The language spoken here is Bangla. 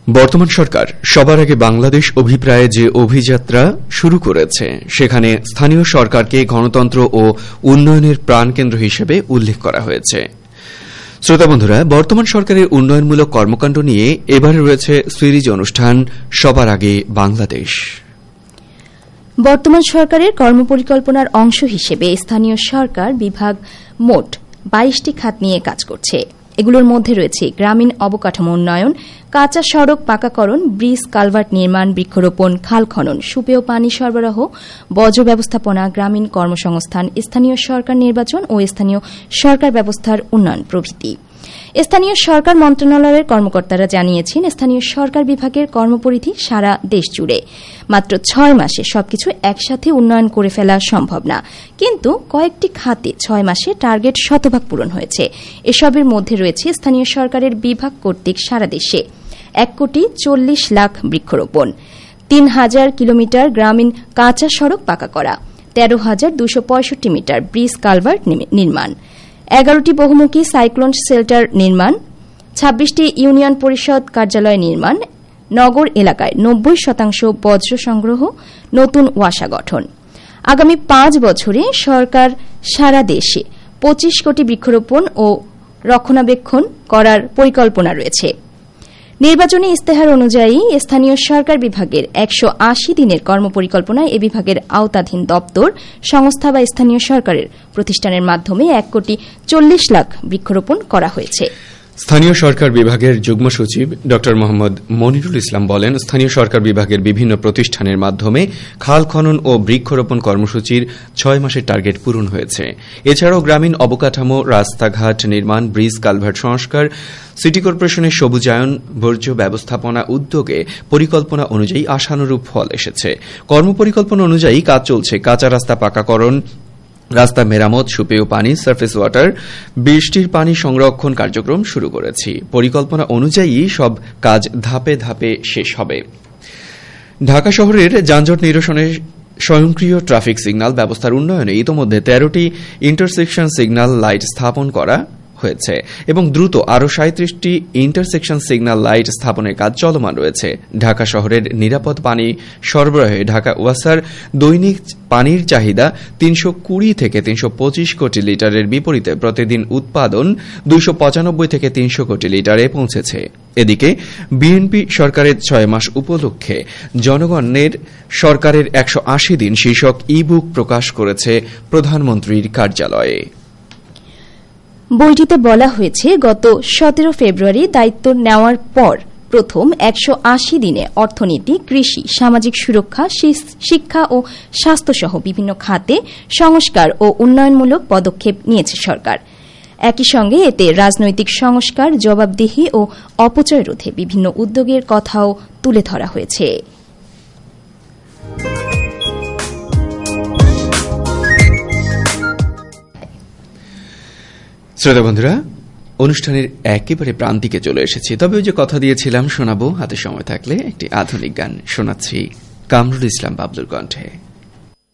বর্তমান সরকার সবার আগে বাংলাদেশ অভিপ্রায়ে যে অভিযাত্রা শুরু করেছে সেখানে স্থানীয় সরকারকে গণতন্ত্র ও উন্নয়নের প্রাণকেন্দ্র হিসেবে উল্লেখ করা হয়েছে। শ্রোতা বন্ধুরা, বর্তমান সরকারের উন্নয়নমূলক কর্মকাণ্ড নিয়ে এবারে রয়েছে সিরিজ অনুষ্ঠান সবার আগে বাংলাদেশ। বর্তমান সরকারের কর্মপরিকল্পনার অংশ হিসেবে স্থানীয় সরকার বিভাগ মোট 22টি খাত নিয়ে কাজ করছে। এগুলোর মধ্যে রয়েছে গ্রামীণ অবকাঠামো উন্নয়ন, কাঁচা সড়ক পাকাকরণ, ব্রিজ কালভার্ট নির্মাণ, বৃক্ষরোপণ, খাল খনন, সুপেয় পানি সরবরাহ, বর্জ্য ব্যবস্থাপনা, গ্রামীণ কর্মসংস্থান, স্থানীয় সরকার নির্বাচন ও স্থানীয় সরকার ব্যবস্থার উন্নয়ন প্রভৃতি। স্থানীয় সরকার মন্ত্রণালয়ের কর্মকর্তারা জানিয়েছেন, স্থানীয় সরকার বিভাগের কর্মপরিধি সারা দেশ জুড়ে। মাত্র 6 মাসে সবকিছু একসাথে উন্নয়ন করে ফেলা সম্ভব না, কিন্তু কয়েকটি খাতে 6 মাসে টার্গেট শতভাগ পূরণ হয়েছে। এসবের মধ্যে রয়েছে স্থানীয় সরকারের বিভাগ কর্তৃক সারা দেশে 1,40,00,000 বৃক্ষরোপণ, 3,000 কিলোমিটার গ্রামীণ কাঁচা সড়ক পাকা করা, 13,265 মিটার ব্রিজ কালভার্ট নির্মাণ, 11টি বহুমুখী সাইক্লোন শেল্টার নির্মাণ, 26টি ইউনিয়ন পরিষদ কার্যালয় নির্মাণ, নগর এলাকায় 90% বর্জ্য সংগ্রহ, নতুন ওয়াসা গঠন। আগামী 5 বছরে সরকার সারা দেশে 25 কোটি বৃক্ষরোপণ ও রক্ষণাবেক্ষণ করার পরিকল্পনা রয়েছে। নির্বাচনী ইস্তেহার অনুযায়ী স্থানীয় সরকার বিভাগের 180 দিনের কর্মপরিকল্পনায় এ বিভাগের আওতাধীন দপ্তর, সংস্থা বা স্থানীয় সরকারের প্রতিষ্ঠানের মাধ্যমে 1,40,00,000 বৃক্ষরোপণ করা হয়েছে। স্থানীয় সরকার বিভাগের যুগ্ম সচিব ড মোহাম্মদ মনিরুল ইসলাম বলেন, স্থানীয় সরকার বিভাগের বিভিন্ন প্রতিষ্ঠানের মাধ্যমে খাল খনন ও বৃক্ষরোপণ কর্মসূচির 6 মাসের টার্গেট পূরণ হয়েছে। এছাড়াও গ্রামীণ অবকাঠামো, রাস্তাঘাট নির্মাণ, ব্রিজ কালভার্ট সংস্কার, সিটি কর্পোরেশনের সবুজায়ন, বর্জ্য ব্যবস্থাপনা উদ্যোগে পরিকল্পনা অনুযায়ী আশানুরূপ ফল এসেছে। কর্মপরিকল্পনা অনুযায়ী কাজ চলছে। কাঁচা রাস্তা পাকাকরণ, রাস্তা মেরামত, সুপেয় পানি, সারফেস ওয়াটার, বৃষ্টির পানি সংরক্ষণ কার্যক্রম শুরু করেছি। পরিকল্পনা অনুযায়ী সব কাজ ধাপে ধাপে শেষ হবে। ঢাকা শহরের যানজট নিরসনে স্বয়ংক্রিয় ট্রাফিক সিগন্যাল ব্যবস্থার উন্নয়নে ইতোমধ্যে 13টি ইন্টারসেকশন সিগন্যাল লাইট স্থাপন করা হয়েছে এবং দ্রুত আরও 37টি ইন্টারসেকশন সিগন্যাল লাইট স্থাপনের কাজ চলমান রয়েছে। ঢাকা শহরের নিরাপদ পানি সরবরাহে ঢাকা ওয়াসার দৈনিক পানির চাহিদা 320 থেকে 325 কোটি লিটারের বিপরীতে প্রতিদিন উৎপাদন 295 থেকে 300 কোটি লিটারে পৌঁছেছে। এদিকে বিএনপি সরকারের 6 মাস উপলক্ষে জনগণের সরকারের 180 দিন শীর্ষক ই-বুক প্রকাশ করেছে প্রধানমন্ত্রীর কার্যালয়ে। বইটিতে বলা হয়েছে, গত 17 ফেব্রুয়ারি দায়িত্ব নেওয়ার পর প্রথম 180 দিনে অর্থনীতি, কৃষি, সামাজিক সুরক্ষা, শিক্ষা ও স্বাস্থ্যসহ বিভিন্ন খাতে সংস্কার ও উন্নয়নমূলক পদক্ষেপ নিয়েছে সরকার। একই সঙ্গে এতে রাজনৈতিক সংস্কার, জবাবদিহি ও অপচয় রোধে বিভিন্ন উদ্যোগের কথাও তুলে ধরা হয়েছে। শ্রোতা বন্ধুরা, অনুষ্ঠানের একেবারে প্রান্তিকে চলে এসেছি। তবে ওই যে কথা দিয়েছিলাম শোনাবো, হাতে সময় থাকলে একটি আধুনিক গান শোনাচ্ছি কামরুল ইসলাম বাবলুর কণ্ঠে।